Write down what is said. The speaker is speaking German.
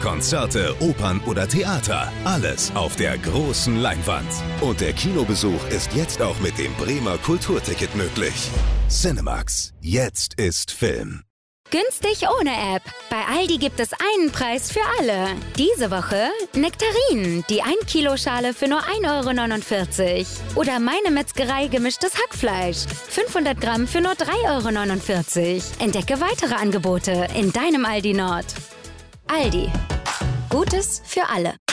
Konzerte, Opern oder Theater. Alles auf der großen Leinwand. Und der Kinobesuch ist jetzt auch mit dem Bremer Kulturticket möglich. Cinemax. Jetzt ist Film. Günstig ohne App. Bei Aldi gibt es einen Preis für alle. Diese Woche Nektarinen, die 1 Kilo Schale für nur 1,49 €. Oder Meine Metzgerei gemischtes Hackfleisch. 500 Gramm für nur 3,49 €. Entdecke weitere Angebote in deinem Aldi Nord. Aldi. Gutes für alle.